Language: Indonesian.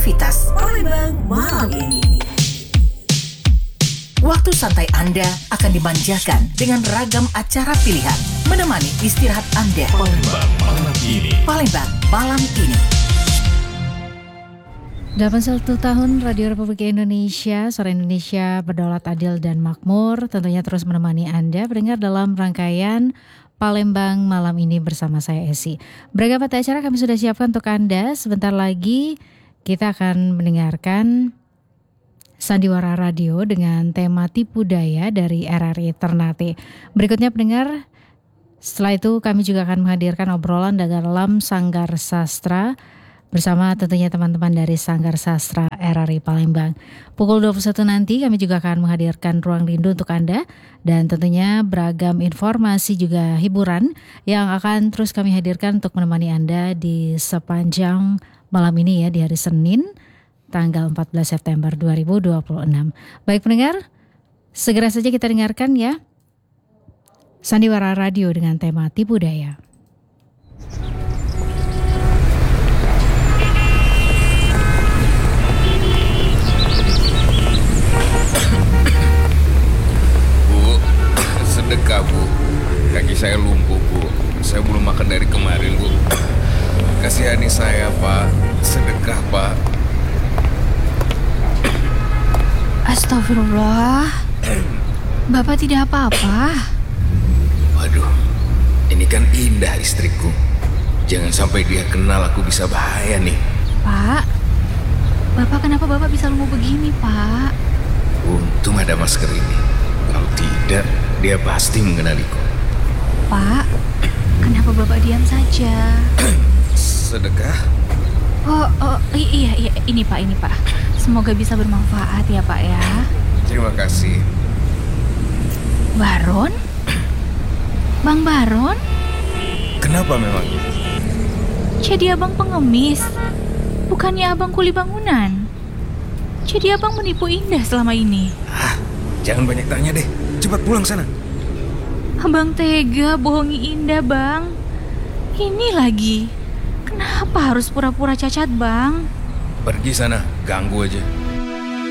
aktivitas Palembang malam ini. Waktu santai Anda akan dimanjakan dengan ragam acara pilihan, menemani istirahat Anda. Palembang malam ini. Palembang malam ini. 81 tahun Radio Republik Indonesia, Suara Indonesia berdaulat adil dan makmur, tentunya terus menemani Anda mendengar dalam rangkaian Palembang malam ini bersama saya Esi. Beragam acara kami sudah siapkan untuk Anda. Sebentar lagi kita akan mendengarkan Sandiwara Radio dengan tema Tipu Daya dari RRI Ternate. Berikutnya pendengar, setelah itu kami juga akan menghadirkan obrolan dalam Sanggar Sastra bersama tentunya teman-teman dari Sanggar Sastra RRI Palembang. Pukul 21 nanti kami juga akan menghadirkan Ruang Rindu untuk Anda dan tentunya beragam informasi juga hiburan yang akan terus kami hadirkan untuk menemani Anda di sepanjang malam ini ya, di hari Senin tanggal 14 September 2026. Baik pendengar, segera saja kita dengarkan ya Sandiwara Radio dengan tema Tipu Daya. Sedekah Bu, kaki saya lumpuh Bu, saya belum makan dari kemarin Bu. Kasihani saya Pak, sedekah Pak. Astagfirullah, Bapak tidak apa-apa. Waduh, ini kan Indah istriku. Jangan sampai dia kenal aku bisa bahaya nih. Pak, Bapak kenapa Bapak bisa lumpuh begini Pak? Untung ada masker ini. Kalau tidak, dia pasti mengenaliku. Pak, kenapa Bapak diam saja? Sedekah? Iya, ini Pak. Semoga bisa bermanfaat ya Pak ya. Terima kasih. Baron? Bang Baron? Kenapa memangnya? Jadi abang pengemis? Bukannya abang kuli bangunan? Jadi abang menipu Indah selama ini? Jangan banyak tanya deh. Cepat pulang sana. Abang tega bohongi Indah bang. Ini lagi. Kenapa harus pura-pura cacat bang? Pergi sana, ganggu aja.